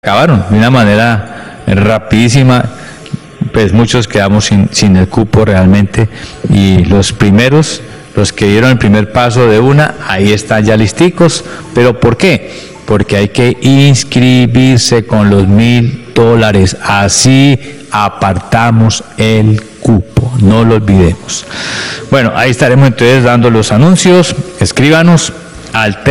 acabaron de una manera rapidísima, pues muchos quedamos sin el cupo realmente, y los primeros, los que dieron el primer paso de una, ahí están ya listicos. ¿Pero por qué? Porque hay que inscribirse con los $1,000, así apartamos el cupo, no lo olvidemos. Bueno, ahí estaremos entonces dando los anuncios. Escríbanos al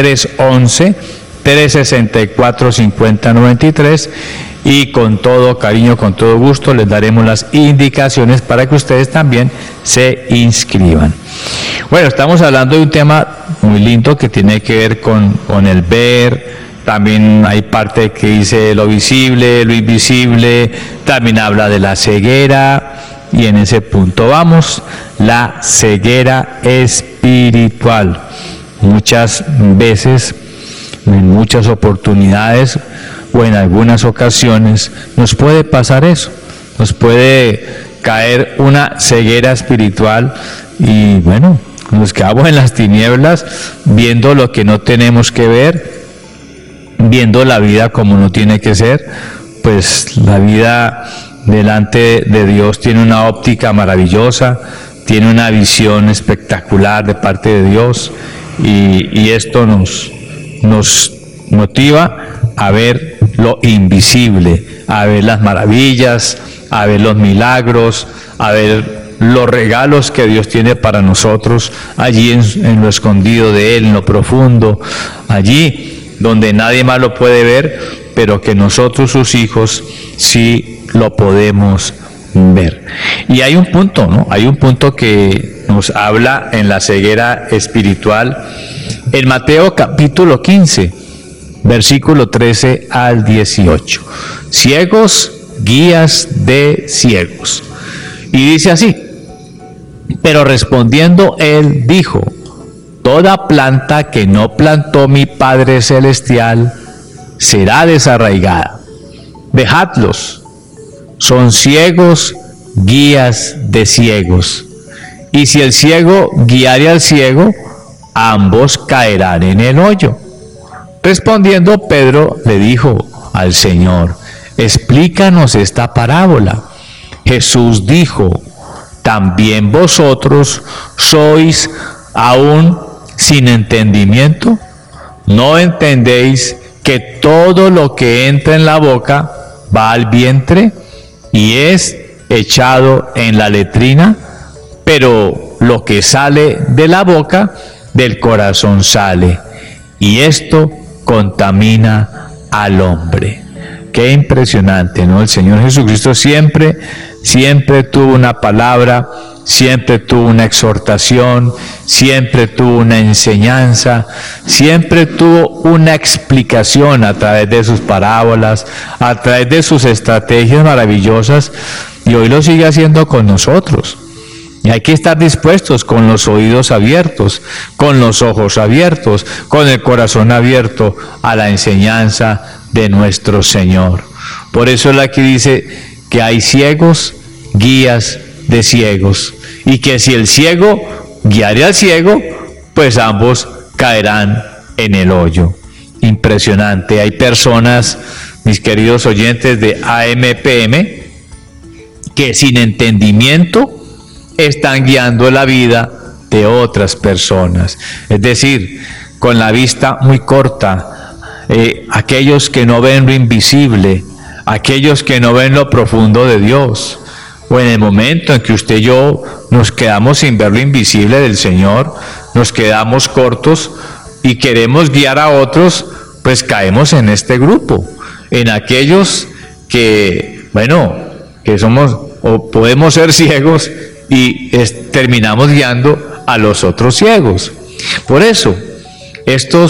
311-364-5093 y con todo cariño, con todo gusto les daremos las indicaciones para que ustedes también se inscriban. Bueno, estamos hablando de un tema muy lindo que tiene que ver con el ver. También hay parte que dice lo visible, lo invisible, también habla de la ceguera, y en ese punto vamos, la ceguera espiritual. Muchas veces, en muchas oportunidades o en algunas ocasiones nos puede pasar eso, nos puede caer una ceguera espiritual y bueno, nos quedamos en las tinieblas viendo lo que no tenemos que ver, viendo la vida como no tiene que ser. Pues la vida delante de Dios tiene una óptica maravillosa, tiene una visión espectacular de parte de Dios, y esto nos motiva a ver lo invisible, a ver las maravillas, a ver los milagros, a ver los regalos que Dios tiene para nosotros, allí en lo escondido de Él, en lo profundo, allí donde nadie más lo puede ver, pero que nosotros, sus hijos, sí lo podemos ver. Y hay un punto, ¿no? Hay un punto que nos habla en la ceguera espiritual en Mateo capítulo 15, versículo 13 al 18. Ciegos, guías de ciegos. Y dice así: pero respondiendo él dijo: toda planta que no plantó mi Padre Celestial será desarraigada. Dejadlos, son ciegos, guías de ciegos. Y si el ciego guiare al ciego, ambos caerán en el hoyo. Respondiendo Pedro le dijo al Señor: explícanos esta parábola. Jesús dijo: ¿también vosotros sois aún sin entendimiento? ¿No entendéis que todo lo que entra en la boca va al vientre y es echado en la letrina? Pero lo que sale de la boca, del corazón sale, y esto contamina al hombre. Qué impresionante, ¿no? El Señor Jesucristo siempre tuvo una palabra, siempre tuvo una exhortación, siempre tuvo una enseñanza, siempre tuvo una explicación a través de sus parábolas, a través de sus estrategias maravillosas, y hoy lo sigue haciendo con nosotros. Y hay que estar dispuestos, con los oídos abiertos, con los ojos abiertos, con el corazón abierto a la enseñanza de nuestro Señor. Por eso él aquí dice que hay ciegos, guías de ciegos, y que si el ciego guiare al ciego, pues ambos caerán en el hoyo. Impresionante. Hay personas, mis queridos oyentes de AMPM, que sin entendimiento están guiando la vida de otras personas, es decir, con la vista muy corta. Aquellos que no ven lo invisible, aquellos que no ven lo profundo de Dios, o en el momento en que usted y yo nos quedamos sin ver lo invisible del Señor, nos quedamos cortos y queremos guiar a otros, pues caemos en este grupo, en aquellos que, bueno, que somos o podemos ser ciegos y terminamos guiando a los otros ciegos. Por eso, estos